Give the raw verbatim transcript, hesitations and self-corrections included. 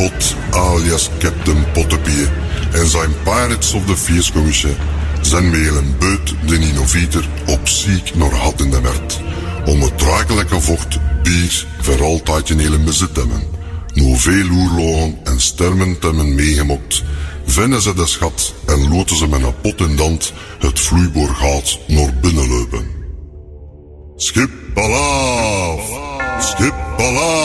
Pot alias Captain Pottepie en zijn Pirates of the Feerscommissie zijn met een beut de innovator op ziek naar had in de werd. Om het draaglijke vocht bier voor altijd in hele bezit te hebben. Nu veel oorlogen en stermen te hebben meegemokt, vinden ze de schat en loten ze met een pot in dand het vloeiboorgaat naar binnen lopen. Schip Palaaf! Schip Palaaf!